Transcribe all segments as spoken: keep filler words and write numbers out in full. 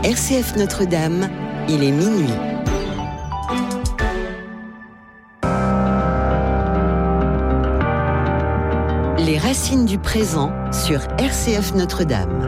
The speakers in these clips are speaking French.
R C F Notre-Dame, il est minuit. Les racines du présent sur R C F Notre-Dame.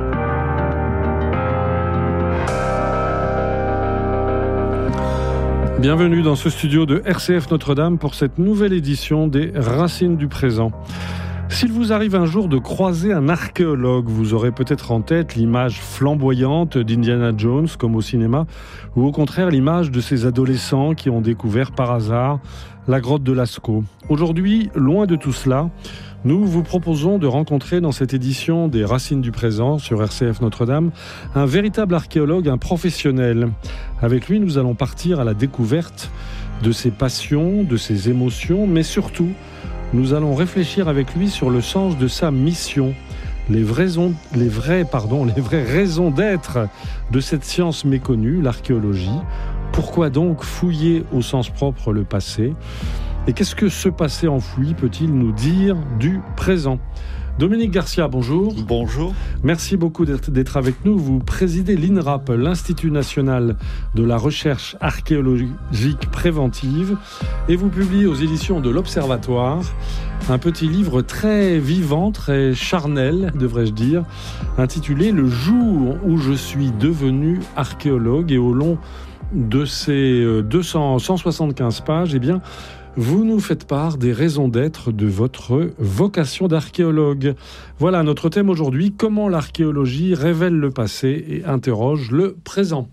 Bienvenue dans ce studio de R C F Notre-Dame pour cette nouvelle édition des Racines du présent. S'il vous arrive un jour de croiser un archéologue, vous aurez peut-être en tête l'image flamboyante d'Indiana Jones, comme au cinéma, ou au contraire l'image de ces adolescents qui ont découvert par hasard la grotte de Lascaux. Aujourd'hui, loin de tout cela, nous vous proposons de rencontrer dans cette édition des Racines du présent sur R C F Notre-Dame un véritable archéologue, un professionnel. Avec lui, nous allons partir à la découverte de ses passions, de ses émotions, mais surtout, nous allons réfléchir avec lui sur le sens de sa mission, les vraies, les vraies, pardon, les vraies raisons d'être de cette science méconnue, l'archéologie. Pourquoi donc fouiller au sens propre le passé ? Et qu'est-ce que ce passé enfoui peut-il nous dire du présent ? Dominique Garcia, bonjour. Bonjour. Merci beaucoup d'être, d'être avec nous. Vous présidez l'I N R A P, l'Institut National de la Recherche Archéologique Préventive, et vous publiez aux éditions de l'Observatoire un petit livre très vivant, très charnel, devrais-je dire, intitulé « Le jour où je suis devenu archéologue ». Et au long de ces deux cents, cent soixante-quinze pages, eh bien, vous nous faites part des raisons d'être de votre vocation d'archéologue. Voilà notre thème aujourd'hui, comment l'archéologie révèle le passé et interroge le présent.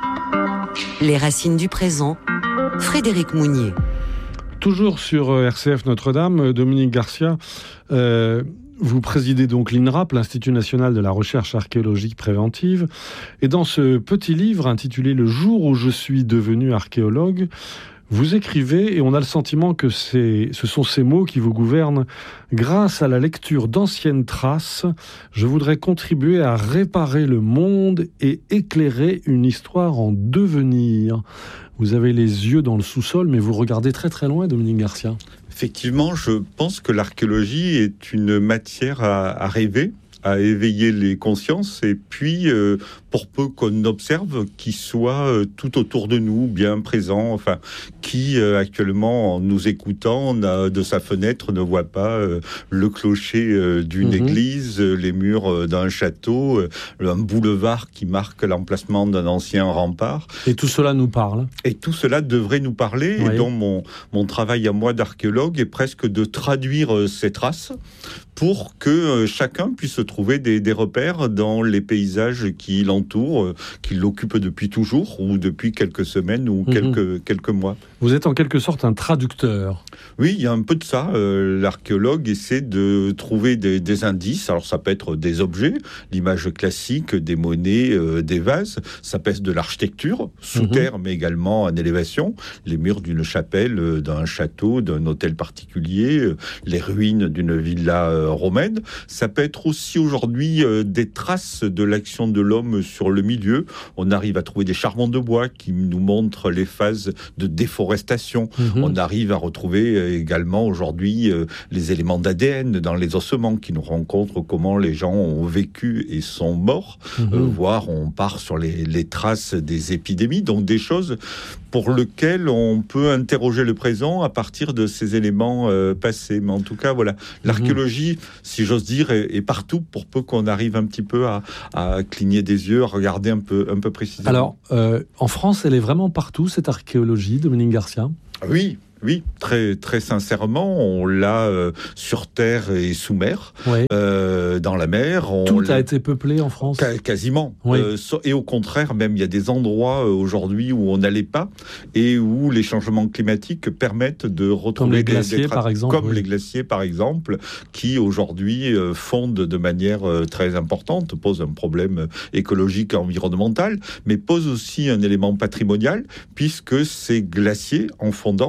Les racines du présent, Frédéric Mounier. Toujours sur R C F Notre-Dame, Dominique Garcia, euh, vous présidez donc l'I N R A P, l'Institut National de la Recherche Archéologique Préventive. Et dans ce petit livre intitulé « Le jour où je suis devenu archéologue », vous écrivez, et on a le sentiment que c'est, ce sont ces mots qui vous gouvernent. Grâce à la lecture d'anciennes traces, je voudrais contribuer à réparer le monde et éclairer une histoire en devenir. Vous avez les yeux dans le sous-sol, mais vous regardez très très loin, Dominique Garcia. Effectivement, je pense que l'archéologie est une matière à, à rêver, à éveiller les consciences, et puis euh, pour peu qu'on observe, qui soit euh, tout autour de nous, bien présent, enfin, qui euh, actuellement, en nous écoutant, a, de sa fenêtre, ne voit pas euh, le clocher euh, d'une mmh. église, euh, les murs euh, d'un château, euh, un boulevard qui marque l'emplacement d'un ancien rempart. Et tout cela nous parle. Et tout cela devrait nous parler, oui. Et donc mon, mon travail à moi d'archéologue est presque de traduire euh, ces traces pour que euh, chacun puisse trouver des, des repères dans les paysages qui l'entourent, euh, qui l'occupent depuis toujours, ou depuis quelques semaines, ou mmh. quelques, quelques mois. Vous êtes en quelque sorte un traducteur. Oui, il y a un peu de ça. Euh, l'archéologue essaie de trouver des, des indices. Alors ça peut être des objets, l'image classique, des monnaies, euh, des vases. Ça peut être de l'architecture, sous mmh. terre, mais également en élévation. Les murs d'une chapelle, euh, d'un château, d'un hôtel particulier, euh, les ruines d'une villa euh, romaine. Ça peut être aussi aujourd'hui euh, des traces de l'action de l'homme sur le milieu. On arrive à trouver des charbons de bois qui nous montrent les phases de déforestation. Mmh. On arrive à retrouver euh, également aujourd'hui euh, les éléments d'A D N dans les ossements qui nous rencontrent comment les gens ont vécu et sont morts. Mmh. Euh, voire on part sur les, les traces des épidémies. Donc des choses pour lesquelles on peut interroger le présent à partir de ces éléments euh, passés. Mais en tout cas, voilà, l'archéologie, mmh. si j'ose dire, est, est partout pour peu qu'on arrive un petit peu à, à cligner des yeux, à regarder un peu, un peu précisément. Alors, euh, en France, elle est vraiment partout, cette archéologie, Dominique Garcia ? Oui. Oui, très, très sincèrement, on l'a euh, sur terre et sous mer, oui. euh, dans la mer. On Tout l'a... a été peuplé en France ? Qu- Quasiment. Oui. Euh, et au contraire, même, il y a des endroits euh, aujourd'hui où on n'allait pas et où les changements climatiques permettent de retrouver comme les des, glaciers, des tra- par exemple. Comme oui. les glaciers, par exemple, qui aujourd'hui euh, fondent de manière euh, très importante, posent un problème écologique et environnemental, mais posent aussi un élément patrimonial, puisque ces glaciers, en fondant,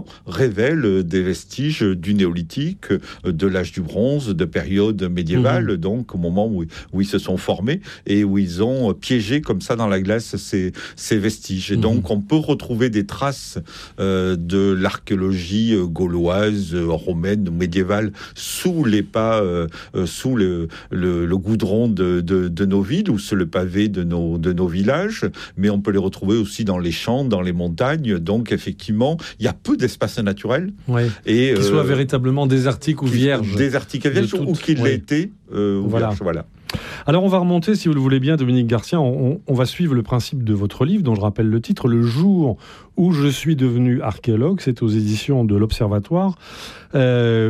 révèlent des vestiges du néolithique, de l'âge du bronze, de période médiévale, mmh. donc au moment où, où ils se sont formés et où ils ont piégé comme ça dans la glace ces, ces vestiges. Et mmh. donc on peut retrouver des traces euh, de l'archéologie gauloise, romaine, médiévale sous les pas, euh, sous le, le, le goudron de, de, de nos villes ou sur le pavé de nos, de nos villages, mais on peut les retrouver aussi dans les champs, dans les montagnes. Donc effectivement, il y a peu d'espaces naturels. Ouais. Et, qui euh, soient véritablement désertiques ou vierges. Désertiques et vierges, ou qu'ils l'aient été. Euh, voilà. Vierges, voilà. Alors on va remonter, si vous le voulez bien, Dominique Garcia, on, on va suivre le principe de votre livre, dont je rappelle le titre, Le jour où je suis devenu archéologue, c'est aux éditions de l'Observatoire. Euh,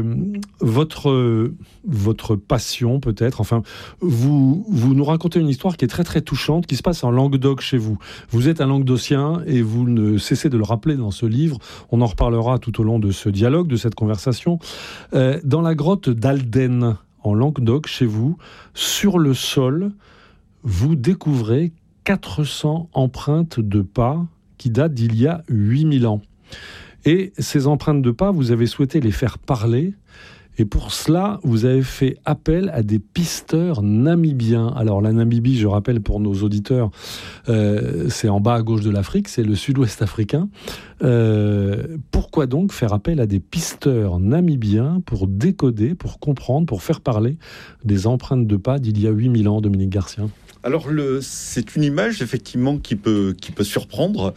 votre, votre passion peut-être, enfin, vous, vous nous racontez une histoire qui est très très touchante, qui se passe en Languedoc chez vous. Vous êtes un Languedocien et vous ne cessez de le rappeler dans ce livre, on en reparlera tout au long de ce dialogue, de cette conversation. Euh, dans la grotte d'Alden, en Languedoc, chez vous, sur le sol, vous découvrez quatre cents empreintes de pas qui datent d'il y a huit mille ans. Et ces empreintes de pas, vous avez souhaité les faire parler. Et pour cela, vous avez fait appel à des pisteurs namibiens. Alors la Namibie, je rappelle pour nos auditeurs, euh, c'est en bas à gauche de l'Afrique, c'est le sud-ouest africain. Euh, pourquoi donc faire appel à des pisteurs namibiens pour décoder, pour comprendre, pour faire parler des empreintes de pas d'il y a huit mille ans, Dominique Garcia ? Alors, le, c'est une image, effectivement, qui peut, qui peut surprendre.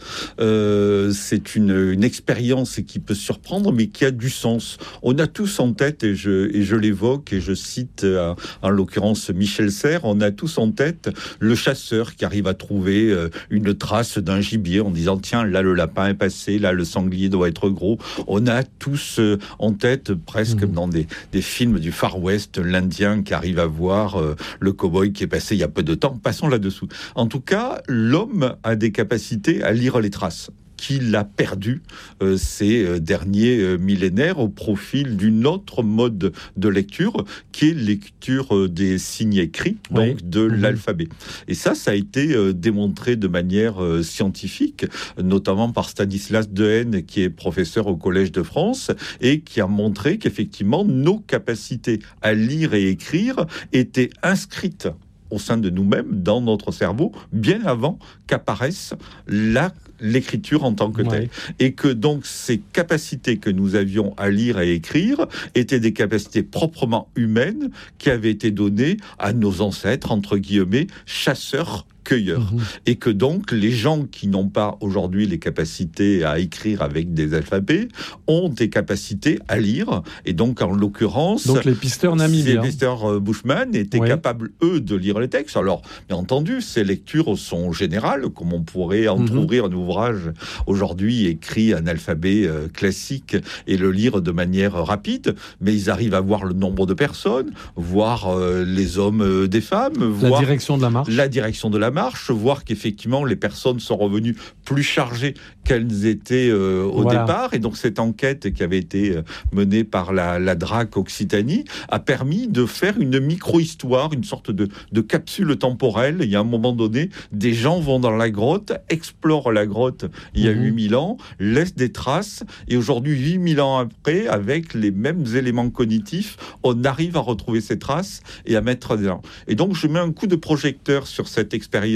Euh, c'est une, une expérience qui peut surprendre, mais qui a du sens. On a tous en tête, et je, et je l'évoque, et je cite, euh, en l'occurrence, Michel Serres, on a tous en tête le chasseur qui arrive à trouver euh, une trace d'un gibier en disant, tiens, là, le lapin est passé, là, le sanglier doit être gros. On a tous euh, en tête, presque mmh. dans des, des films du Far West, l'Indien qui arrive à voir euh, le cow-boy qui est passé il y a peu de temps. Passons là-dessous. En tout cas, l'homme a des capacités à lire les traces qu'il a perdu euh, ces euh, derniers euh, millénaires au profil d'une autre mode de lecture qui est lecture euh, des signes écrits, donc oui. de mmh. l'alphabet. Et ça, ça a été euh, démontré de manière euh, scientifique, notamment par Stanislas Dehaene, qui est professeur au Collège de France, et qui a montré qu'effectivement, nos capacités à lire et écrire étaient inscrites au sein de nous-mêmes, dans notre cerveau, bien avant qu'apparaisse la, l'écriture en tant que telle. Ouais. Et que donc ces capacités que nous avions à lire et écrire étaient des capacités proprement humaines qui avaient été données à nos ancêtres, entre guillemets, chasseurs cueilleurs. Mmh. Et que donc, les gens qui n'ont pas aujourd'hui les capacités à écrire avec des alphabets ont des capacités à lire. Et donc, en l'occurrence... Donc, les pisteurs namibiens. Les pisteurs Bushman étaient oui. capables, eux, de lire les textes. Alors, bien entendu, ces lectures sont générales, comme on pourrait entrouvrir mmh. un ouvrage aujourd'hui écrit en alphabet euh, classique et le lire de manière rapide. Mais ils arrivent à voir le nombre de personnes, voir euh, les hommes euh, des femmes, la voir... La direction de la marche. La direction de la marche. marche, voir qu'effectivement les personnes sont revenues plus chargées qu'elles étaient euh, au voilà. départ. Et donc cette enquête qui avait été menée par la, la D R A C Occitanie a permis de faire une micro-histoire, une sorte de, de capsule temporelle. Il y a un moment donné, des gens vont dans la grotte, explorent la grotte il y a mmh. huit mille ans, laissent des traces, et aujourd'hui, huit mille ans après, avec les mêmes éléments cognitifs, on arrive à retrouver ces traces et à mettre des gens. Et donc je mets un coup de projecteur sur cette expérience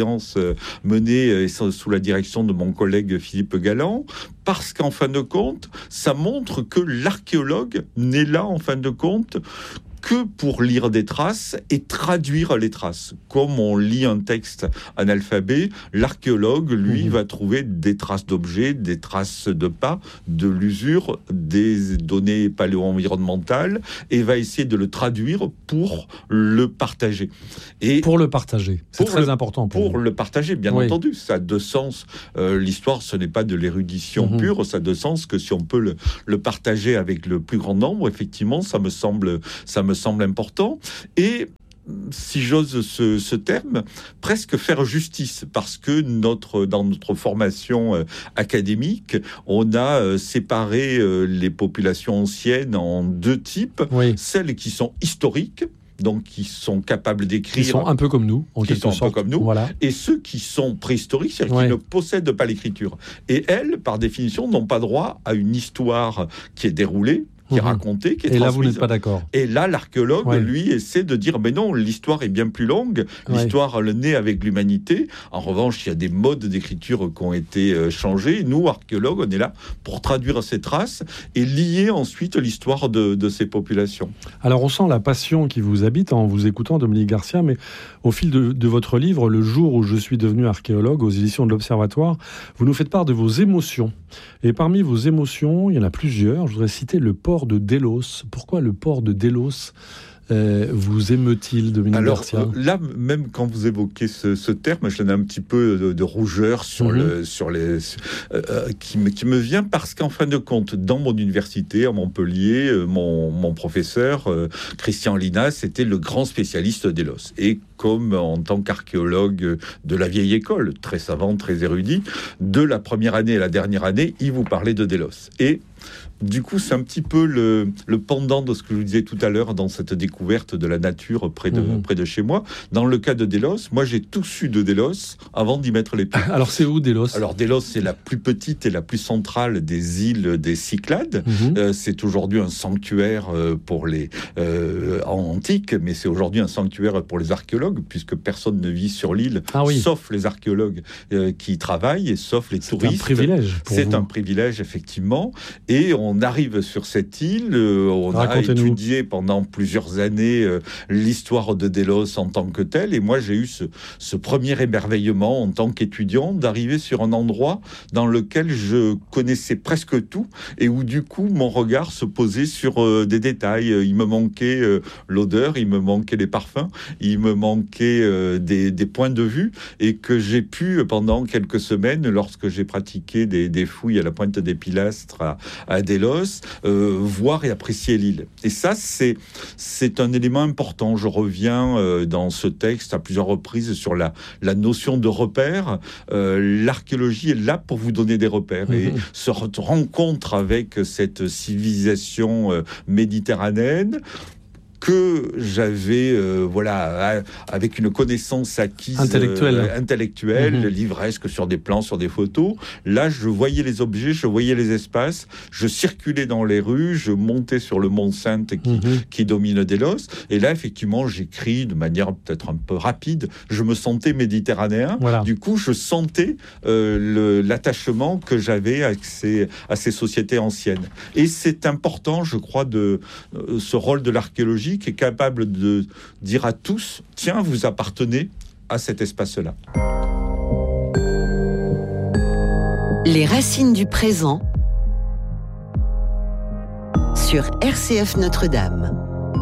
menée sous la direction de mon collègue Philippe Galland, parce qu'en fin de compte, ça montre que l'archéologue n'est là, en fin de compte, que pour lire des traces et traduire les traces. Comme on lit un texte en alphabet, l'archéologue, lui, mmh. va trouver des traces d'objets, des traces de pas, de l'usure, des données paléo-environnementales, et va essayer de le traduire pour le partager. Et pour le partager, c'est très le, important. Pour, pour le partager, bien oui. entendu. Ça a deux sens. Euh, l'histoire, ce n'est pas de l'érudition mmh. pure, ça a deux sens que si on peut le, le partager avec le plus grand nombre, effectivement, ça me semble, ça me semble important. Et si j'ose ce, ce terme, presque faire justice, parce que notre, dans notre formation euh, académique, on a euh, séparé euh, les populations anciennes en deux types, oui. celles qui sont historiques, donc qui sont capables d'écrire. Ils sont un peu comme nous, en qui quelque sont sorte. un peu comme nous, voilà. Et ceux qui sont préhistoriques, c'est-à-dire Ouais. qui ne possèdent pas l'écriture. Et elles, par définition, n'ont pas droit à une histoire qui est déroulée, qui est Mhm. racontée, qui est Et là, transmise. vous n'êtes pas d'accord. Et là, l'archéologue, Ouais. lui, essaie de dire, mais non, l'histoire est bien plus longue, Ouais. l'histoire, elle naît avec l'humanité. En revanche, il y a des modes d'écriture qui ont été euh, changés. Nous, archéologues, on est là pour traduire ces traces et lier ensuite l'histoire de, de ces populations. Alors, on sent la passion qui vous habite en vous écoutant, Dominique Garcia, mais au fil de, de votre livre, Le jour où je suis devenu archéologue, aux éditions de l'Observatoire, vous nous faites part de vos émotions. Et parmi vos émotions, il y en a plusieurs. Je voudrais citer le port de Délos. Pourquoi le port de Délos euh, vous émeut-il, Dominique Alors Garcia? euh, là, même quand vous évoquez ce, ce terme, j'en ai un petit peu de, de rougeur sur Mhm. le, sur les, euh, qui, me, qui me vient parce qu'en fin de compte, dans mon université à Montpellier, euh, mon, mon professeur euh, Christian Linas était le grand spécialiste des Délos. Et comme en tant qu'archéologue de la vieille école, très savant, très érudit, de la première année à la dernière année, il vous parlait de Délos. Et du coup, c'est un petit peu le, le pendant de ce que je vous disais tout à l'heure dans cette découverte de la nature près de, Mhm. près de chez moi. Dans le cas de Délos, moi j'ai tout su de Délos avant d'y mettre les pieds. Alors, c'est où Délos? Alors Délos, c'est la plus petite et la plus centrale des îles des Cyclades. Mhm. Euh, c'est aujourd'hui un sanctuaire euh, pour les euh, en antique, mais c'est aujourd'hui un sanctuaire pour les archéologues, puisque personne ne vit sur l'île, Ah oui. sauf les archéologues euh, qui y travaillent et sauf les C'est un touristes. privilège pour C'est vous. un privilège, effectivement. Et on arrive sur cette île, euh, on a Racontez-nous. étudié pendant plusieurs années euh, l'histoire de Délos en tant que telle. Et moi, j'ai eu ce, ce premier émerveillement en tant qu'étudiant d'arriver sur un endroit dans lequel je connaissais presque tout et où, du coup, mon regard se posait sur euh, des détails. Il me manquait euh, l'odeur, il me manquait les parfums, il me manquait euh, des, des points de vue et que j'ai pu, pendant quelques semaines, lorsque j'ai pratiqué des, des fouilles à la pointe des Pilastres à, à Délos, euh, voir et apprécier l'île. Et ça, c'est, c'est un élément important. Je reviens euh, dans ce texte à plusieurs reprises sur la, la notion de repère. Euh, l'archéologie est là pour vous donner des repères. Mmh. Et se re- rencontre avec cette civilisation euh, méditerranéenne que j'avais, euh, voilà, avec une connaissance acquise Intellectuelle. euh, intellectuelle, Mhm. livresque sur des plans, sur des photos. Là, je voyais les objets, je voyais les espaces, je circulais dans les rues, je montais sur le mont Sainte qui, Mhm. qui domine Délos. Et là, effectivement, j'écris de manière peut-être un peu rapide. Je me sentais méditerranéen. Voilà. Du coup, je sentais euh, le, l'attachement que j'avais à ces, à ces sociétés anciennes. Et c'est important, je crois, de euh, ce rôle de l'archéologie qui est capable de dire à tous, tiens, vous appartenez à cet espace-là. Les racines du présent sur R C F Notre-Dame.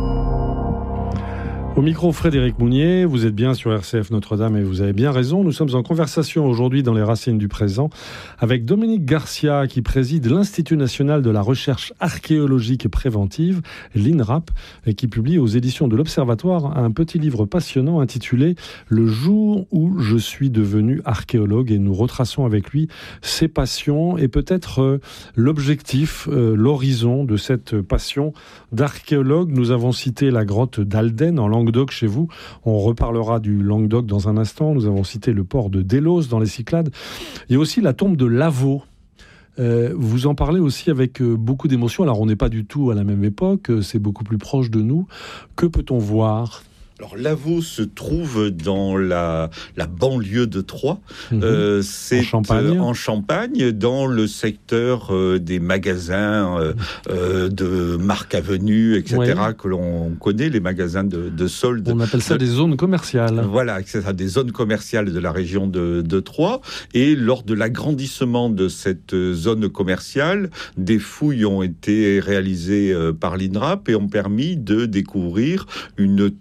Au micro, Frédéric Mounier, vous êtes bien sur R C F Notre-Dame et vous avez bien raison. Nous sommes en conversation aujourd'hui dans les Racines du présent avec Dominique Garcia qui préside l'Institut national de la recherche archéologique préventive, l'INRAP, et qui publie aux éditions de l'Observatoire un petit livre passionnant intitulé « Le jour où je suis devenu archéologue » et nous retraçons avec lui ses passions et peut-être euh, l'objectif, euh, l'horizon de cette passion d'archéologue. Nous avons cité la grotte d'Alden en Languedoc chez vous. On reparlera du Languedoc dans un instant. Nous avons cité le port de Délos dans les Cyclades. Il y a aussi la tombe de Lavaux. Euh, vous en parlez aussi avec euh, beaucoup d'émotion. Alors on n'est pas du tout à la même époque, euh, c'est beaucoup plus proche de nous. Que peut-on voir ? Alors, Lavaux se trouve dans la, la banlieue de Troyes. Mmh. Euh, c'est En Champagne. euh, en Champagne, dans le secteur euh, des magasins euh, euh, de Marc Avenue, et cetera, Ouais. que l'on connaît, les magasins de, de soldes. On appelle ça de- des zones commerciales. Voilà, et cetera, des zones commerciales de la région de, de Troyes. Et lors de l'agrandissement de cette zone commerciale, des fouilles ont été réalisées euh, par l'INRAP et ont permis de découvrir une tombe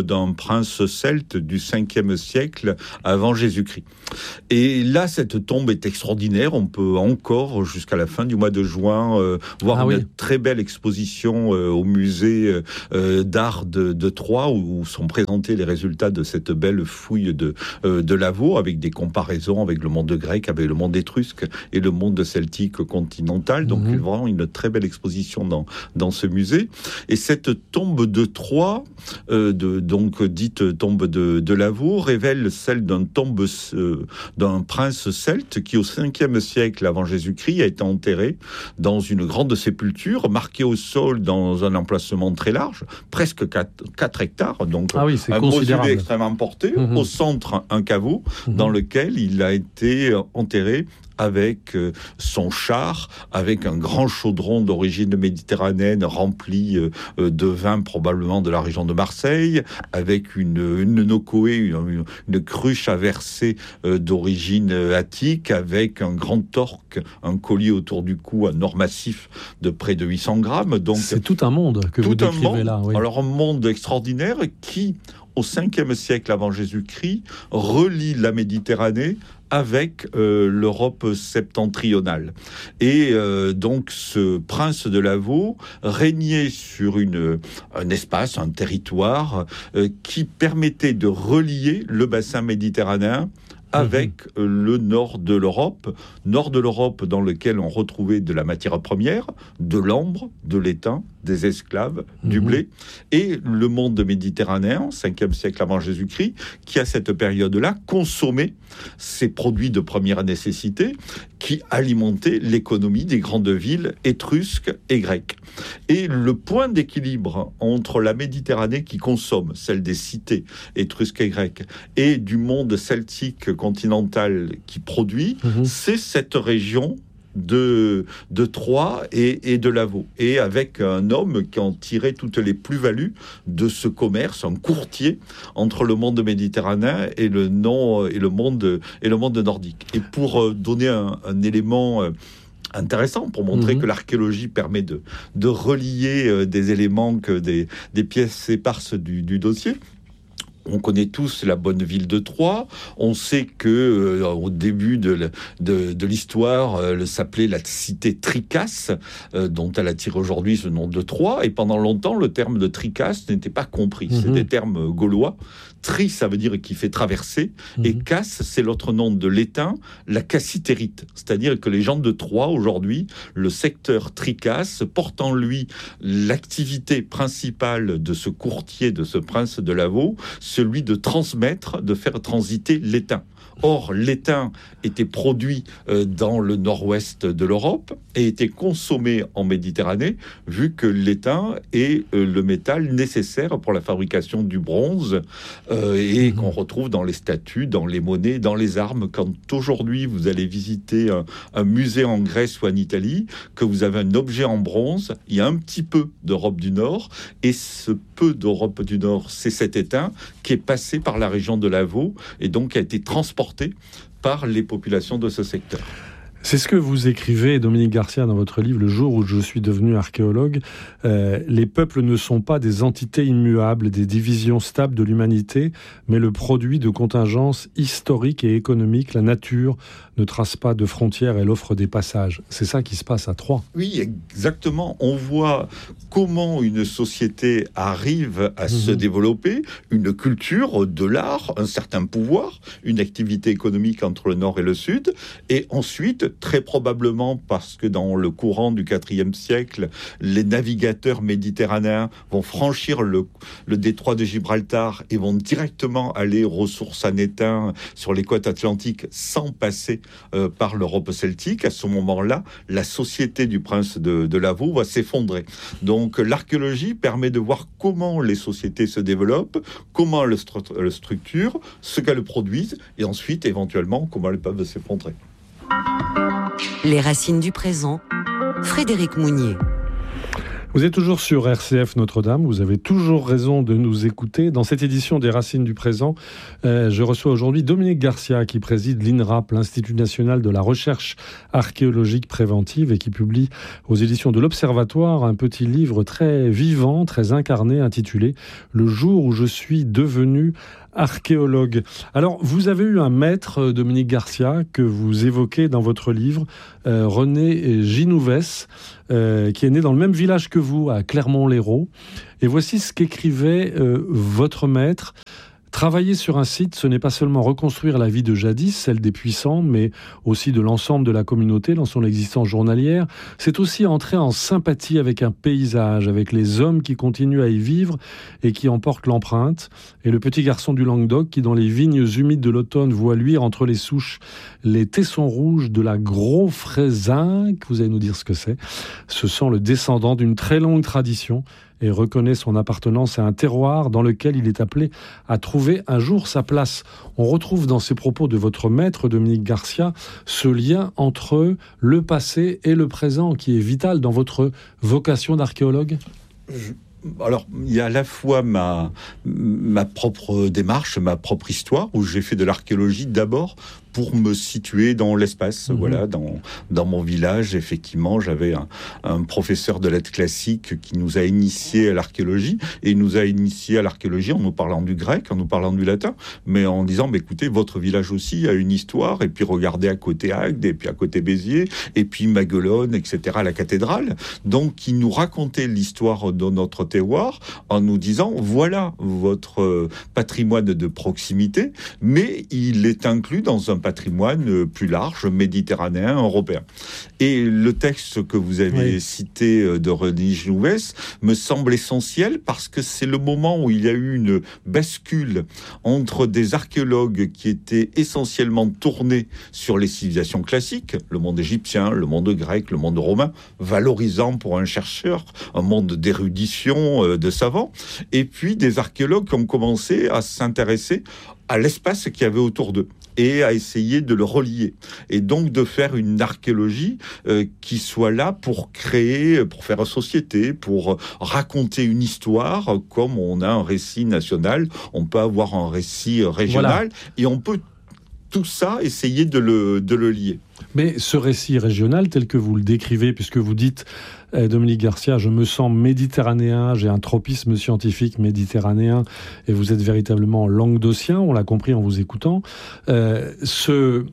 d'un prince celte du cinquième siècle avant Jésus-Christ. Et là, cette tombe est extraordinaire. On peut encore, jusqu'à la fin du mois de juin, euh, voir ah, une oui. très belle exposition euh, au musée euh, d'art de, de Troyes, où, où sont présentés les résultats de cette belle fouille de, euh, de Lavaux, avec des comparaisons avec le monde grec, avec le monde étrusque et le monde celtique continental. Donc, mmh. vraiment une très belle exposition dans, dans ce musée. Et cette tombe de Troyes, euh, de, donc dite tombe de, de Lavaux, révèle celle d'un tombe euh, d'un prince celte qui, au cinquième siècle avant Jésus-Christ, a été enterré dans une grande sépulture, marquée au sol dans un emplacement très large, presque quatre hectares, donc ah oui, c'est un considérable. Mausolée extrêmement porté. Mmh. Au centre, un caveau mmh. dans lequel il a été enterré avec euh, son char, avec un grand chaudron d'origine méditerranéenne rempli euh, de vin probablement de la région de Marseille, avec une, une nocoé, une, une cruche à verser euh, d'origine attique, avec un grand torque, un collier autour du cou, un or massif de près de huit cents grammes. Donc, c'est tout un monde que vous décrivez monde, là. Oui. Alors un monde extraordinaire qui, au cinquième siècle avant Jésus-Christ, relie la Méditerranée avec euh, l'Europe septentrionale. Et euh, donc ce prince de Lavaux régnait sur une, un espace, un territoire euh, qui permettait de relier le bassin méditerranéen avec mmh. le nord de l'Europe, nord de l'Europe dans lequel on retrouvait de la matière première, de l'ambre, de l'étain, des esclaves, mmh. du blé, et le monde méditerranéen, cinquième siècle avant Jésus-Christ, qui à cette période-là consommait ces produits de première nécessité qui alimentaient l'économie des grandes villes étrusques et grecques. Et le point d'équilibre entre la Méditerranée qui consomme, celle des cités étrusques et grecques, et du monde celtique continental qui produit, mmh. c'est cette région de, de Troyes et, et de Lavaux. Et avec un homme qui en tirait toutes les plus-values de ce commerce, un courtier entre le monde méditerranéen et le, non, et le, monde, et le monde nordique. Et pour donner un, un élément intéressant, pour montrer mmh. que l'archéologie permet de, de relier euh, des éléments que des, des pièces éparses du, du dossier. On connaît tous la bonne ville de Troyes. On sait que euh, au début de, de, de l'histoire, euh, elle s'appelait la cité Tricasse, euh, dont elle attire aujourd'hui ce nom de Troyes. Et pendant longtemps, le terme de Tricasse n'était pas compris. Mm-hmm. C'est des termes gaulois. Tri, ça veut dire qui fait traverser, mmh. et casse, c'est l'autre nom de l'étain, la cassitérite. C'est-à-dire que les gens de Troyes, aujourd'hui, le secteur Tricasse, porte en lui l'activité principale de ce courtier, de ce prince de Lavaux, celui de transmettre, de faire transiter l'étain. Or, l'étain était produit euh, dans le nord-ouest de l'Europe et était consommé en Méditerranée, vu que l'étain est euh, le métal nécessaire pour la fabrication du bronze euh, et mmh. qu'on retrouve dans les statues, dans les monnaies, dans les armes. Quand aujourd'hui vous allez visiter un, un musée en Grèce ou en Italie, que vous avez un objet en bronze, il y a un petit peu d'Europe du Nord, et ce peu d'Europe du Nord, c'est cet étain qui est passé par la région de Lavaux et donc qui a été transporté par les populations de ce secteur. C'est ce que vous écrivez, Dominique Garcia, dans votre livre « Le jour où je suis devenu archéologue ». Euh, les peuples ne sont pas des entités immuables, des divisions stables de l'humanité, mais le produit de contingences historiques et économiques. La nature ne trace pas de frontières, elle offre des passages. C'est ça qui se passe à Troyes. Oui, exactement. On voit comment une société arrive à mmh. se développer, une culture, de l'art, un certain pouvoir, une activité économique entre le nord et le sud, et ensuite, très probablement parce que dans le courant du quatrième siècle, les navigateurs méditerranéens vont franchir le, le détroit de Gibraltar et vont directement aller aux ressources en étain sur les côtes atlantiques sans passer euh, par l'Europe celtique. À ce moment-là, la société du prince de, de Lavaux va s'effondrer. Donc l'archéologie permet de voir comment les sociétés se développent, comment elles le, stru- le structurent, ce qu'elles produisent et ensuite éventuellement comment elles peuvent s'effondrer. Les racines du présent, Frédéric Mounier. Vous êtes toujours sur R C F Notre-Dame, vous avez toujours raison de nous écouter. Dans cette édition des Racines du Présent, euh, je reçois aujourd'hui Dominique Garcia qui préside l'I N R A P, l'Institut National de la Recherche Archéologique Préventive, et qui publie aux éditions de l'Observatoire un petit livre très vivant, très incarné, intitulé « Le jour où je suis devenu archéologue ». Alors, vous avez eu un maître, Dominique Garcia, que vous évoquez dans votre livre, euh, René Ginouvès, euh, qui est né dans le même village que vous, à Clermont-Lérault. Et voici ce qu'écrivait euh, votre maître. Travailler sur un site, ce n'est pas seulement reconstruire la vie de jadis, celle des puissants, mais aussi de l'ensemble de la communauté dans son existence journalière. C'est aussi entrer en sympathie avec un paysage, avec les hommes qui continuent à y vivre et qui en portent l'empreinte. Et le petit garçon du Languedoc qui, dans les vignes humides de l'automne, voit luire entre les souches les tessons rouges de la gros fraisinque. Vous allez nous dire ce que c'est. Ce sent le descendant d'une très longue tradition et reconnaît son appartenance à un terroir dans lequel il est appelé à trouver un jour sa place. On retrouve dans ces propos de votre maître, Dominique Garcia, ce lien entre le passé et le présent qui est vital dans votre vocation d'archéologue. Je... Alors, il y a à la fois ma, ma propre démarche, ma propre histoire, où j'ai fait de l'archéologie d'abord pour me situer dans l'espace. Mmh. Voilà, dans, dans mon village, effectivement, j'avais un, un professeur de lettres classiques qui nous a initiés à l'archéologie, et il nous a initiés à l'archéologie en nous parlant du grec, en nous parlant du latin, mais en disant, bah, écoutez, votre village aussi a une histoire, et puis regardez à côté Agde, et puis à côté Béziers, et puis Maguelone, et cetera, la cathédrale. Donc, il nous racontait l'histoire de notre terroir en nous disant, voilà votre patrimoine de proximité, mais il est inclus dans un patrimoine plus large, méditerranéen, européen. Et le texte que vous avez oui. cité de René Ginouvès me semble essentiel parce que c'est le moment où il y a eu une bascule entre des archéologues qui étaient essentiellement tournés sur les civilisations classiques, le monde égyptien, le monde grec, le monde romain, valorisant pour un chercheur un monde d'érudition, de savants, et puis des archéologues qui ont commencé à s'intéresser à l'espace qu'il y avait autour d'eux et à essayer de le relier. Et donc de faire une archéologie euh, qui soit là pour créer, pour faire société, pour raconter une histoire, comme on a un récit national, on peut avoir un récit régional, voilà. Et on peut tout ça essayer de le, de le lier. Mais ce récit régional, tel que vous le décrivez, puisque vous dites, eh, Dominique Garcia, je me sens méditerranéen, j'ai un tropisme scientifique méditerranéen, et vous êtes véritablement languedocien, on l'a compris en vous écoutant, euh, ce...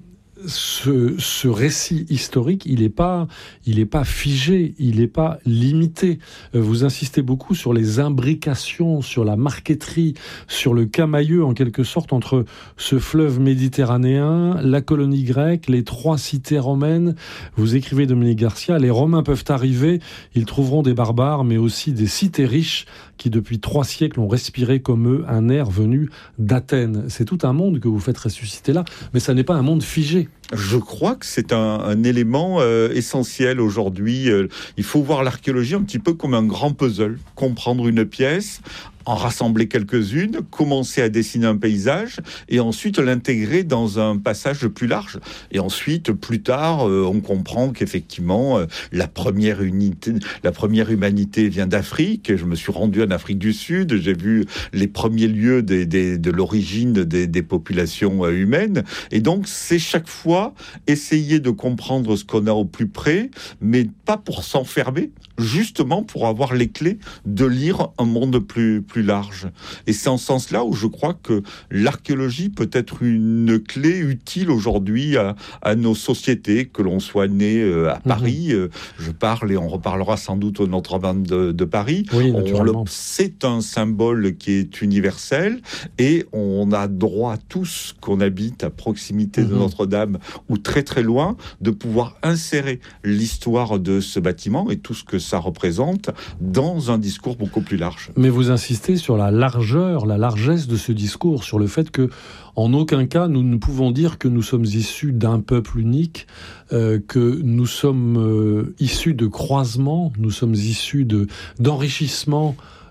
Ce, ce récit historique, il n'est pas, il est pas figé, il n'est pas limité. Vous insistez beaucoup sur les imbrications, sur la marqueterie, sur le camailleux en quelque sorte entre ce fleuve méditerranéen, la colonie grecque, les trois cités romaines. Vous écrivez, Dominique Garcia, les Romains peuvent arriver, ils trouveront des barbares, mais aussi des cités riches qui depuis trois siècles ont respiré comme eux un air venu d'Athènes. C'est tout un monde que vous faites ressusciter là, mais ça n'est pas un monde figé. Je crois que c'est un, un élément euh, essentiel aujourd'hui. Euh, il faut voir l'archéologie un petit peu comme un grand puzzle. Comprendre une pièce, en rassembler quelques-unes, commencer à dessiner un paysage et ensuite l'intégrer dans un passage plus large. Et ensuite, plus tard, euh, on comprend qu'effectivement, euh, la première unité, la première humanité vient d'Afrique. Je me suis rendu en Afrique du Sud, j'ai vu les premiers lieux des, des, de l'origine des, des populations euh, humaines. Et donc, c'est chaque fois essayer de comprendre ce qu'on a au plus près, mais pas pour s'enfermer, justement pour avoir les clés de lire un monde plus plus large. Et c'est en ce sens-là où je crois que l'archéologie peut être une clé utile aujourd'hui à, à nos sociétés, que l'on soit né à Paris. Mmh. Je parle et on reparlera sans doute au Notre-Dame de, de Paris. Oui, on le, c'est un symbole qui est universel et on a droit tous, qu'on habite à proximité mmh. de Notre-Dame ou très très loin, de pouvoir insérer l'histoire de ce bâtiment et tout ce que ça représente dans un discours beaucoup plus large. Mais vous insistez sur la largeur, la largesse de ce discours, sur le fait que, en aucun cas, nous ne pouvons dire que nous sommes issus d'un peuple unique, euh, que nous sommes euh, issus de croisements, nous sommes issus de, d'enrichissement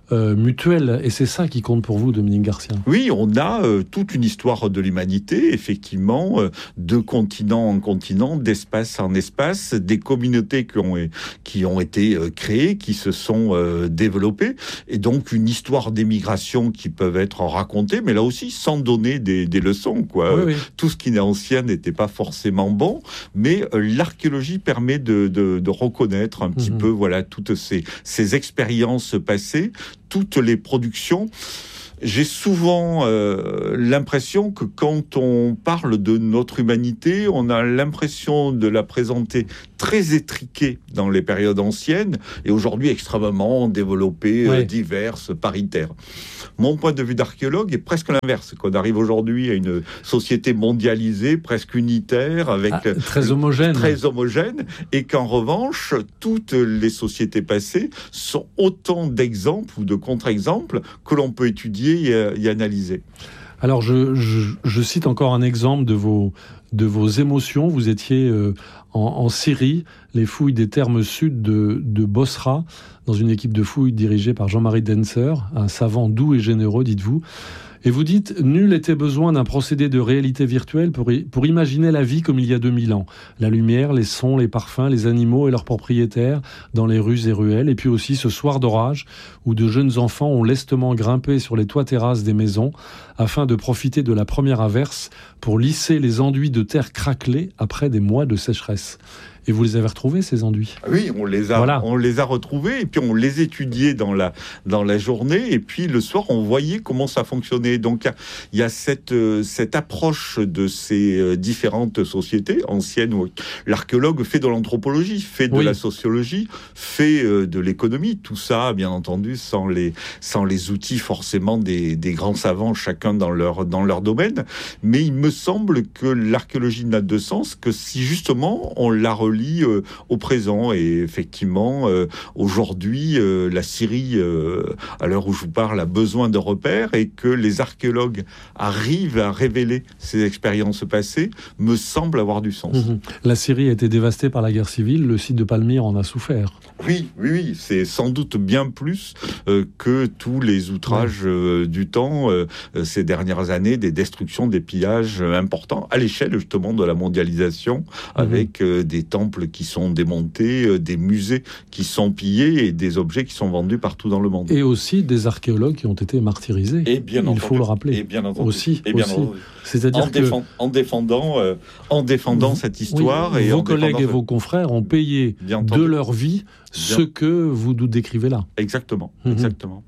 euh, mutuelle. Et c'est ça qui compte pour vous, Dominique Garcia. Oui, on a euh, toute une histoire de l'humanité, effectivement, euh, de continent en continent, d'espace en espace, des communautés qui ont, qui ont été euh, créées, qui se sont euh, développées, et donc une histoire d'émigration qui peuvent être racontées, mais là aussi sans donner des, des leçons, quoi. Oui, oui. Tout ce qui est ancien n'était pas forcément bon, mais euh, l'archéologie permet de, de, de reconnaître un petit mmh. peu, voilà, toutes ces, ces expériences passées, toutes les productions. J'ai souvent euh, l'impression que quand on parle de notre humanité, on a l'impression de la présenter très étriquée dans les périodes anciennes et aujourd'hui extrêmement développée, ouais. euh, diverse, paritaire. Mon point de vue d'archéologue est presque l'inverse. Qu'on arrive aujourd'hui à une société mondialisée, presque unitaire, avec ah, très homogène, très homogène, et qu'en revanche, toutes les sociétés passées sont autant d'exemples ou de contre-exemples que l'on peut étudier et, et analyser. Alors, je, je, je cite encore un exemple de vos, de vos émotions. Vous étiez euh, en, en Syrie, les fouilles des thermes sud de, de Bosra, dans une équipe de fouilles dirigée par Jean-Marie Denser, un savant doux et généreux, dites-vous. Et vous dites, nul n'était besoin d'un procédé de réalité virtuelle pour, y, pour imaginer la vie comme il y a deux mille ans. La lumière, les sons, les parfums, les animaux et leurs propriétaires dans les rues et ruelles. Et puis aussi ce soir d'orage où de jeunes enfants ont lestement grimpé sur les toits terrasses des maisons afin de profiter de la première averse pour lisser les enduits de terre craquelés après des mois de sécheresse. Et vous les avez retrouvés, ces enduits ? Oui, on les a, voilà. on les a retrouvés, et puis on les étudiait dans la, dans la journée, et puis le soir, on voyait comment ça fonctionnait. Donc, il y a, y a cette, euh, cette approche de ces euh, différentes sociétés anciennes où l'archéologue fait de l'anthropologie, fait de oui. la sociologie, fait euh, de l'économie. Tout ça, bien entendu, sans les, sans les outils forcément des, des grands savants, chacun dans leur, dans leur domaine. Mais il me semble que l'archéologie n'a de sens que si justement on la relie Euh, au présent. Et effectivement, euh, aujourd'hui, euh, la Syrie, euh, à l'heure où je vous parle, a besoin de repères, et que les archéologues arrivent à révéler ces expériences passées, me semble avoir du sens. Mmh. La Syrie a été dévastée par la guerre civile, le site de Palmyre en a souffert. Oui, oui, oui, c'est sans doute bien plus euh, que tous les outrages euh, du temps, euh, ces dernières années, des destructions, des pillages euh, importants, à l'échelle justement de la mondialisation, mmh. avec euh, des temples qui sont démontés, euh, des musées qui sont pillés et des objets qui sont vendus partout dans le monde. Et aussi des archéologues qui ont été martyrisés. Et bien Il entendu. faut le rappeler. Et bien entendu. Aussi. Et bien aussi. entendu. C'est-à-dire en, que défend, en défendant, euh, en défendant vous, cette histoire. Oui, et vos en collègues et ce... vos confrères ont payé de leur vie bien. ce que vous nous décrivez là. Exactement. Mmh. Exactement.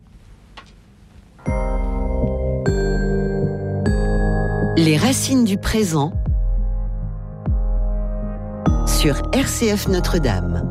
Les racines du présent sur R C F Notre-Dame.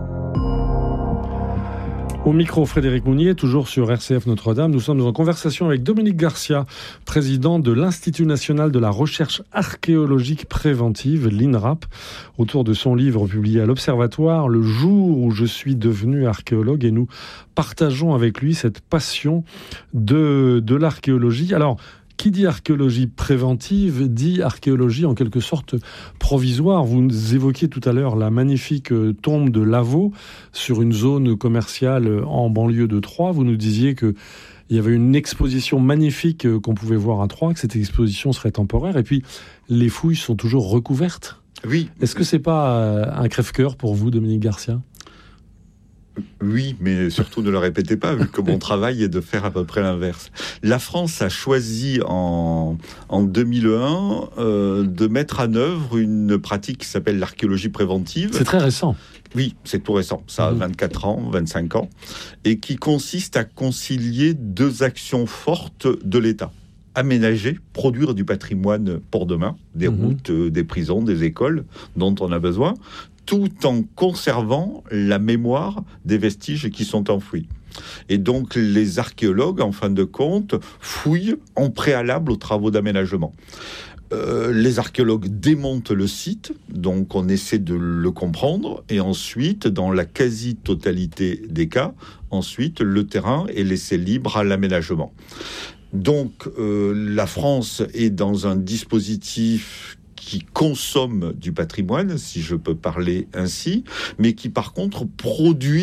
Au micro, Frédéric Mounier, toujours sur R C F Notre-Dame. Nous sommes en conversation avec Dominique Garcia, président de l'Institut national de la recherche archéologique préventive, l'INRAP, autour de son livre publié à l'Observatoire, Le jour où je suis devenu archéologue. Et nous partageons avec lui cette passion de, de l'archéologie. Alors, qui dit archéologie préventive dit archéologie en quelque sorte provisoire. Vous évoquiez tout à l'heure la magnifique tombe de Lavaux sur une zone commerciale en banlieue de Troyes. Vous nous disiez qu'il y avait une exposition magnifique qu'on pouvait voir à Troyes, que cette exposition serait temporaire. Et puis, les fouilles sont toujours recouvertes. Oui. Est-ce que c'est pas un crève-cœur pour vous, Dominique Garcia ? Oui, mais surtout ne le répétez pas, vu que mon travail est de faire à peu près l'inverse. La France a choisi en, en deux mille un euh, de mettre en œuvre une pratique qui s'appelle l'archéologie préventive. C'est très récent. Oui, c'est tout récent. Ça a vingt-quatre ans, vingt-cinq ans. Et qui consiste à concilier deux actions fortes de l'État. Aménager, produire du patrimoine pour demain, des mmh. routes, euh, des prisons, des écoles dont on a besoin, tout en conservant la mémoire des vestiges qui sont enfouis. Et donc, les archéologues, en fin de compte, fouillent en préalable aux travaux d'aménagement. Euh, les archéologues démontent le site, donc on essaie de le comprendre, et ensuite, dans la quasi-totalité des cas, ensuite, le terrain est laissé libre à l'aménagement. Donc, euh, la France est dans un dispositif qui consomme du patrimoine, si je peux parler ainsi, mais qui par contre produit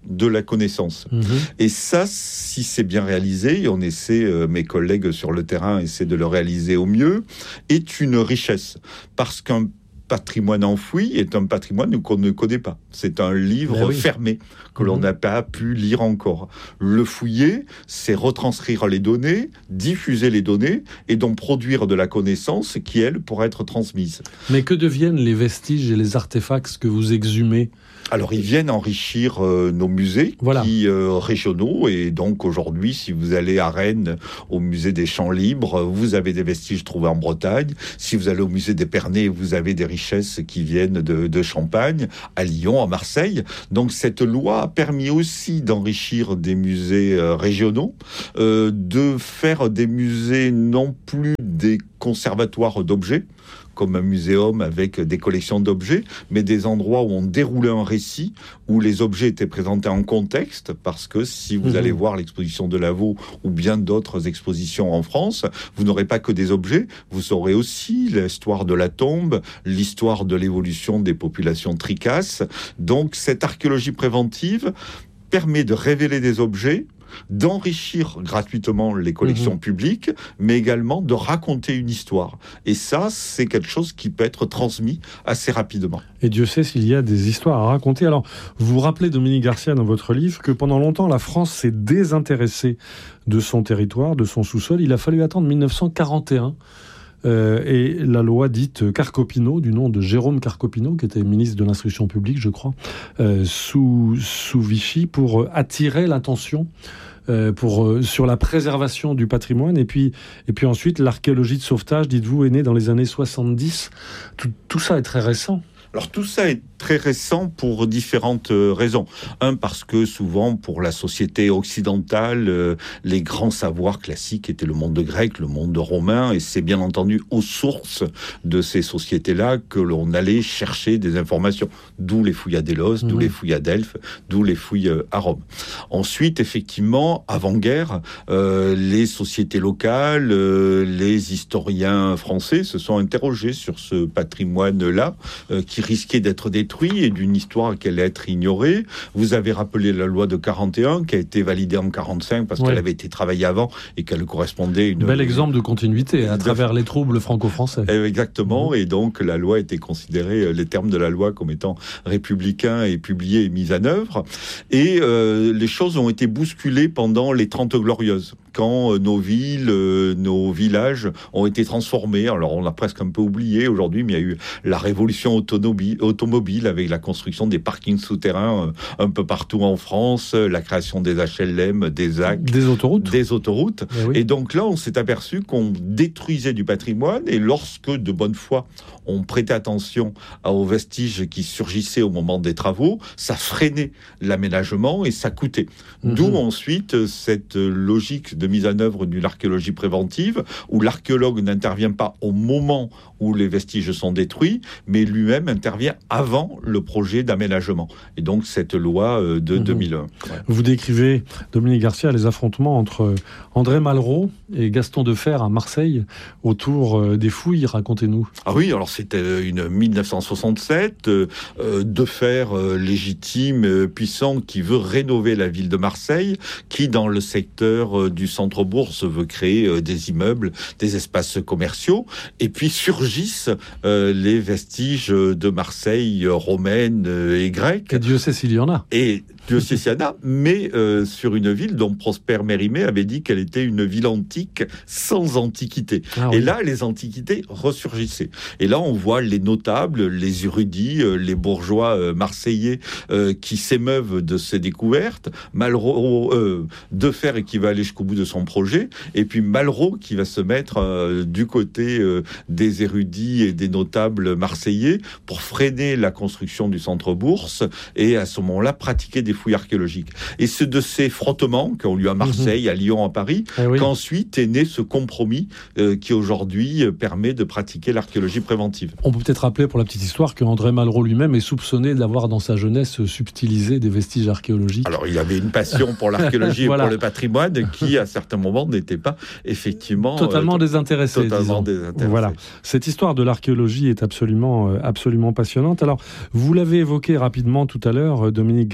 de la connaissance. Mmh. Et ça, si c'est bien réalisé, et on essaie, euh, mes collègues sur le terrain essaient de le réaliser au mieux, est une richesse. Parce qu'un patrimoine enfoui est un patrimoine qu'on ne connaît pas. C'est un livre oui. fermé que mmh. l'on n'a pas pu lire encore. Le fouiller, c'est retranscrire les données, diffuser les données et donc produire de la connaissance qui, elle, pourra être transmise. Mais que deviennent les vestiges et les artefacts que vous exhumez ? Alors, ils viennent enrichir euh, nos musées voilà. qui, euh, régionaux. Et donc, aujourd'hui, si vous allez à Rennes, au musée des Champs Libres, vous avez des vestiges trouvés en Bretagne. Si vous allez au musée d'Épernay, vous avez des richesses qui viennent de, de Champagne, à Lyon, à Marseille. Donc, cette loi a permis aussi d'enrichir des musées euh, régionaux, euh, de faire des musées non plus des conservatoires d'objets, comme un muséum avec des collections d'objets, mais des endroits où on déroulait un récit, où les objets étaient présentés en contexte, parce que si vous mmh. allez voir l'exposition de Lavaux ou bien d'autres expositions en France, vous n'aurez pas que des objets, vous aurez aussi l'histoire de la tombe, l'histoire de l'évolution des populations tricasses. Donc cette archéologie préventive permet de révéler des objets, d'enrichir gratuitement les collections mmh. publiques, mais également de raconter une histoire. Et ça, c'est quelque chose qui peut être transmis assez rapidement. Et Dieu sait s'il y a des histoires à raconter. Alors, vous vous rappelez, Dominique Garcia, dans votre livre, que pendant longtemps, la France s'est désintéressée de son territoire, de son sous-sol. Il a fallu attendre mille neuf cent quarante et un Euh, et la loi dite Carcopino, du nom de Jérôme Carcopino, qui était ministre de l'Instruction publique, je crois, euh, sous, sous Vichy, pour attirer l'attention euh, pour, euh, sur la préservation du patrimoine. Et puis, et puis ensuite, l'archéologie de sauvetage, dites-vous, est née dans les années soixante-dix. Tout, tout ça est très récent. Alors tout ça est très récent pour différentes raisons. Un, parce que souvent, pour la société occidentale, euh, les grands savoirs classiques étaient le monde grec, le monde romain, et c'est bien entendu aux sources de ces sociétés-là que l'on allait chercher des informations. D'où les fouilles à Délos, mmh. d'où les fouilles à Delphes, d'où les fouilles à Rome. Ensuite, effectivement, avant-guerre, euh, les sociétés locales, euh, les historiens français se sont interrogés sur ce patrimoine-là, euh, qui risquait d'être détruit et d'une histoire qui allait être ignorée. Vous avez rappelé la loi de quarante et un qui a été validée en quarante-cinq parce ouais. qu'elle avait été travaillée avant et qu'elle correspondait à une... Bel exemple de continuité à travers les troubles franco-français. Exactement, mmh. et donc la loi était considérée, les termes de la loi comme étant républicains et publiés et mis en œuvre. Et euh, les choses ont été bousculées pendant les Trente Glorieuses, quand euh, nos villes, euh, nos villages ont été transformés. Alors on l'a presque un peu oublié aujourd'hui, mais il y a eu la révolution autonome automobile avec la construction des parkings souterrains euh, un peu partout en France, euh, la création des H L M, des A C, des autoroutes. Des autoroutes. Eh oui. Et donc là, on s'est aperçu qu'on détruisait du patrimoine et lorsque, de bonne foi, on prêtait attention aux vestiges qui surgissaient au moment des travaux, ça freinait l'aménagement et ça coûtait. Mmh. D'où ensuite cette logique de mise en œuvre de l'archéologie préventive où l'archéologue n'intervient pas au moment où les vestiges sont détruits, mais lui-même intervient avant le projet d'aménagement. Et donc, cette loi de mmh. deux mille un. Ouais. Vous décrivez, Dominique Garcia, les affrontements entre André Malraux et Gaston Defferre à Marseille autour des fouilles. Racontez-nous. Ah oui, alors c'était une mille neuf cent soixante-sept. Euh, Defferre, euh, légitime, euh, puissant, qui veut rénover la ville de Marseille, qui, dans le secteur euh, du centre-bourse, veut créer euh, des immeubles, des espaces commerciaux. Et puis surgissent euh, les vestiges de Marseille euh, romaine euh, et grecque. Et Dieu sait s'il y en a. Et Dieu sait s'il y en a, mais euh, sur une ville dont Prosper Mérimée avait dit qu'elle était une ville antique sans antiquité. Ah, oui. Et là, les antiquités ressurgissaient. Et là, on voit les notables, les érudits, euh, les bourgeois euh, marseillais euh, qui s'émeuvent de ces découvertes. Malraux, euh, Defferre qui va aller jusqu'au bout de son projet, et puis Malraux qui va se mettre euh, du côté euh, des érudits et des notables marseillais pour freiner la construction du centre-bourse et à ce moment-là pratiquer des fouilles archéologiques. Et c'est de ces frottements qui ont lieu à Marseille, mmh. à Lyon, à Paris, eh oui. qu'ensuite est né ce compromis euh, qui aujourd'hui euh, permet de pratiquer l'archéologie préventive. On peut peut-être rappeler pour la petite histoire que André Malraux lui-même est soupçonné d'avoir dans sa jeunesse subtilisé des vestiges archéologiques. Alors il avait une passion pour l'archéologie voilà. et pour le patrimoine qui à certains moments n'était pas effectivement totalement euh, désintéressé. Totalement désintéressé. Voilà. Cette histoire de l'archéologie est absolument, euh, absolument passionnante. Alors vous l'avez évoqué rapidement tout à l'heure, Dominique Garcia.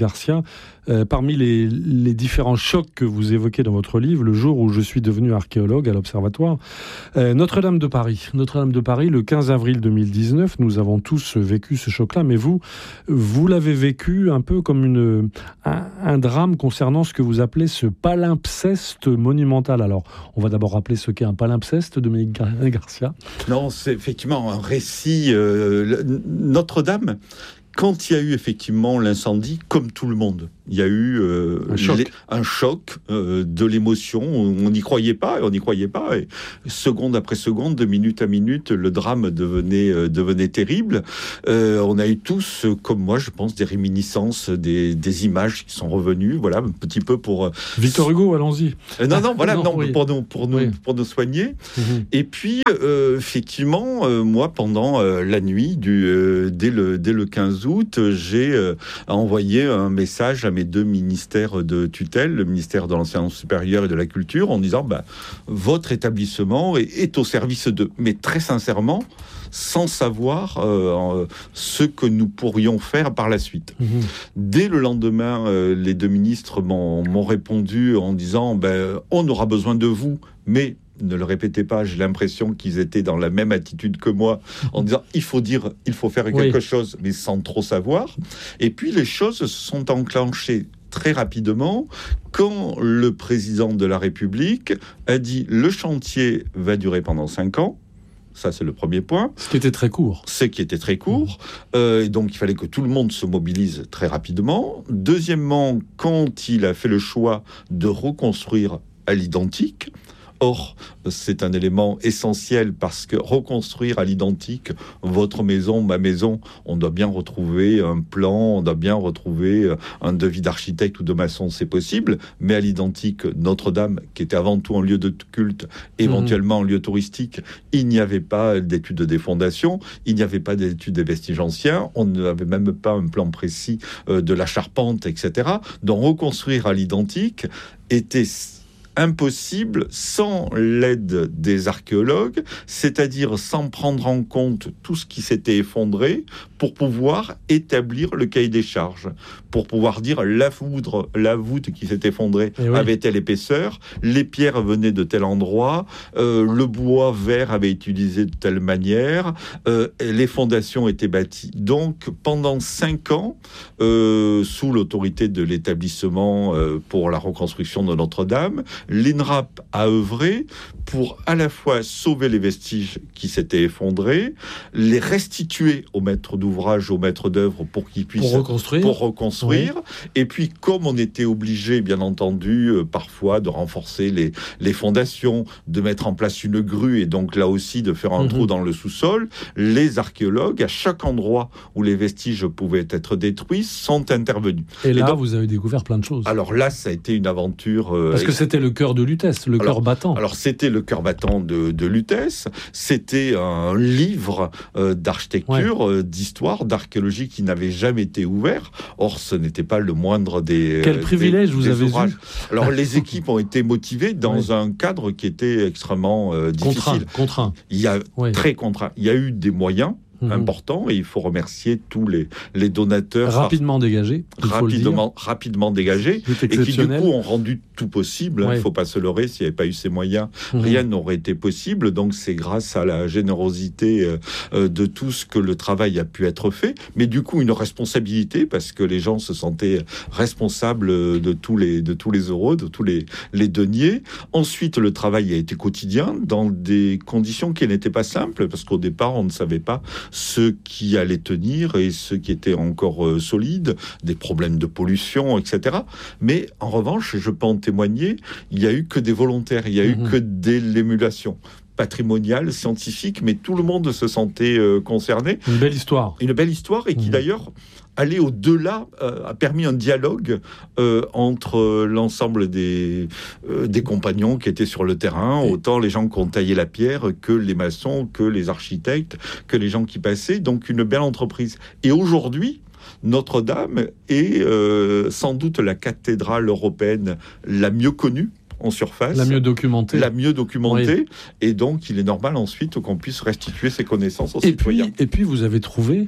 Euh, parmi les, les différents chocs que vous évoquez dans votre livre, le jour où je suis devenu archéologue à l'Observatoire, euh, Notre-Dame de Paris. Notre-Dame de Paris, le quinze avril deux mille dix-neuf, nous avons tous vécu ce choc-là, mais vous, vous l'avez vécu un peu comme une, un, un drame concernant ce que vous appelez ce palimpseste monumental. Alors, on va d'abord rappeler ce qu'est un palimpseste, Dominique Gar- Garcia. Non, c'est effectivement un récit. Euh, Notre-Dame, quand il y a eu effectivement l'incendie, comme tout le monde, il y a eu euh, un choc, les, un choc euh, de l'émotion. On n'y croyait pas, et on n'y croyait pas. Et seconde après seconde, de minute à minute, le drame devenait, euh, devenait terrible. Euh, on a eu tous, comme moi, je pense, des réminiscences, des, des images qui sont revenues. Voilà, un petit peu pour... Euh, Victor Hugo, allons-y. Euh, non, non, voilà, non, non oui. pour, nous, pour, nous, oui. pour nous soigner. Mmh. Et puis, euh, effectivement, euh, moi, pendant euh, la nuit, du, euh, dès, le, dès le quinze août, j'ai euh, envoyé un message à mes deux ministères de tutelle, le ministère de l'Enseignement supérieur et de la Culture, en disant bah, votre établissement est, est au service d'eux. Mais très sincèrement, sans savoir euh, ce que nous pourrions faire par la suite. Mmh. Dès le lendemain, euh, les deux ministres m'ont, m'ont répondu en disant bah, on aura besoin de vous, mais ne le répétez pas, j'ai l'impression qu'ils étaient dans la même attitude que moi, en disant il faut dire, il faut faire quelque oui. chose, mais sans trop savoir. Et puis les choses se sont enclenchées très rapidement quand le président de la République a dit le chantier va durer pendant cinq ans. Ça, c'est le premier point. Ce qui était très court. Ce qui était très court. Mmh. Euh, et donc, il fallait que tout le monde se mobilise très rapidement. Deuxièmement, quand il a fait le choix de reconstruire à l'identique, or, c'est un élément essentiel parce que reconstruire à l'identique votre maison, ma maison, on doit bien retrouver un plan, on doit bien retrouver un devis d'architecte ou de maçon, c'est possible, mais à l'identique, Notre-Dame, qui était avant tout un lieu de culte, éventuellement un lieu touristique, il n'y avait pas d'études des fondations, il n'y avait pas d'études des vestiges anciens, on n'avait même pas un plan précis de la charpente, et cetera. Donc reconstruire à l'identique était impossible sans l'aide des archéologues, c'est-à-dire sans prendre en compte tout ce qui s'était effondré pour pouvoir établir le cahier des charges, pour pouvoir dire la foudre, la voûte qui s'est effondrée oui. avait telle épaisseur, les pierres venaient de tel endroit, euh, le bois vert avait été utilisé de telle manière, euh, les fondations étaient bâties. Donc pendant cinq ans, euh, sous l'autorité de l'établissement euh, pour la reconstruction de Notre-Dame, l'INRAP a œuvré pour à la fois sauver les vestiges qui s'étaient effondrés, les restituer aux maîtres d'ouvrage, aux maîtres d'œuvre pour qu'ils puissent... Pour reconstruire. Pour reconstruire. Oui. Et puis, comme on était obligé, bien entendu, euh, parfois de renforcer les, les fondations, de mettre en place une grue et donc là aussi de faire un mmh. trou dans le sous-sol, les archéologues, à chaque endroit où les vestiges pouvaient être détruits, sont intervenus. Et là, et donc, vous avez découvert plein de choses. Alors là, ça a été une aventure... Euh, Parce que c'était le cœur de Lutèce, le alors, cœur battant. Alors, c'était le cœur battant de, de Lutèce. C'était un livre euh, d'architecture, ouais. euh, d'histoire, d'archéologie qui n'avait jamais été ouvert. Or, ce n'était pas le moindre des Quel euh, privilège des, vous des avez ouvrages. eu. Alors, les équipes ont été motivées dans ouais. un cadre qui était extrêmement euh, difficile. Contraint, contraint. Il y a ouais. très contraint. Il y a eu des moyens Mmh. important et il faut remercier tous les, les donateurs rapidement dégagés, rapidement, rapidement dégagés et qui du coup ont rendu tout possible. Il ouais. ne faut pas se leurrer, s'il n'y avait pas eu ces moyens, mmh. rien n'aurait été possible. Donc c'est grâce à la générosité euh, de tous que le travail a pu être fait. Mais du coup une responsabilité parce que les gens se sentaient responsables de tous les, de tous les euros, de tous les, les deniers. Ensuite le travail a été quotidien dans des conditions qui n'étaient pas simples parce qu'au départ on ne savait pas ce qui allait tenir et ce qui était encore euh, solide, des problèmes de pollution, et cetera. Mais en revanche, je peux en témoigner, il n'y a eu que des volontaires, il n'y a mmh. eu que de l'émulation patrimoniale, scientifique, mais tout le monde se sentait euh, concerné. Une belle histoire. Une belle histoire et qui mmh. d'ailleurs... aller au-delà euh, a permis un dialogue euh, entre l'ensemble des, euh, des compagnons qui étaient sur le terrain, autant les gens qui ont taillé la pierre que les maçons, que les architectes, que les gens qui passaient. Donc une belle entreprise. Et aujourd'hui, Notre-Dame est euh, sans doute la cathédrale européenne la mieux connue en surface. La mieux documentée. La mieux documentée. Oui. Et donc, il est normal ensuite qu'on puisse restituer ces connaissances aux et citoyens. Puis, et puis, vous avez trouvé...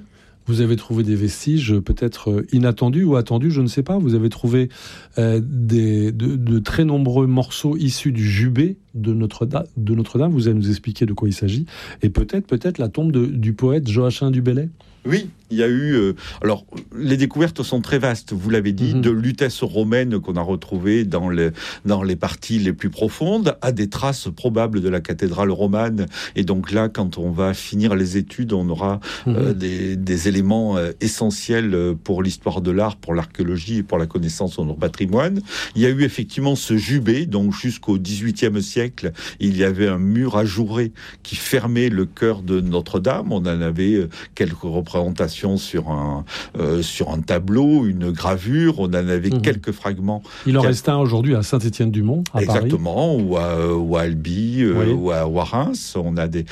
Vous avez trouvé des vestiges peut-être inattendus ou attendus, je ne sais pas. Vous avez trouvé euh, des, de, de très nombreux morceaux issus du jubé de Notre-Dame. De Notre-Dame. Vous allez nous expliquer de quoi il s'agit. Et peut-être, peut-être la tombe de, du poète Joachim du Bellay. Oui, il y a eu... Euh, alors, les découvertes sont très vastes, vous l'avez dit, mmh. de lutèces romaines qu'on a retrouvées dans, le, dans les parties les plus profondes, à des traces probables de la cathédrale romane. Et donc là, quand on va finir les études, on aura mmh. euh, des, des éléments euh, essentiels pour l'histoire de l'art, pour l'archéologie et pour la connaissance de notre patrimoine. Il y a eu effectivement ce jubé, donc jusqu'au dix-huitième siècle, il y avait un mur ajouré qui fermait le chœur de Notre-Dame. On en avait euh, quelques représentations sur un, euh, sur un tableau, une gravure, on en avait mmh. quelques fragments. Il en reste un aujourd'hui à Saint-Étienne-du-Mont, à Exactement, Paris. ou à, ou à Albi, euh, oui. ou, à, ou à Reims. On a des,